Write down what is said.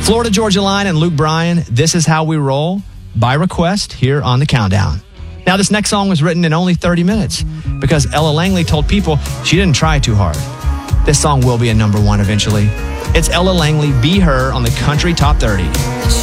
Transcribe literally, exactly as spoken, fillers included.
Florida Georgia Line and Luke Bryan, This Is How We Roll, by request here on The Countdown. Now, this next song was written in only thirty minutes because Ella Langley told people she didn't try too hard. This song will be a number one eventually. It's Ella Langley, Be Her, on the Country Top thirty.